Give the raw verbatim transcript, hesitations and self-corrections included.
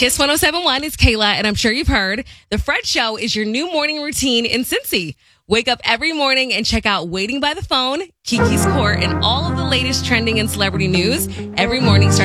Kiss one oh seven point one is Kayla, and I'm sure you've heard The Fred Show is your new morning routine in Cincy. Wake up every morning and check out Waiting by the Phone, Kiki's Court, and all of the latest trending and celebrity news every morning starting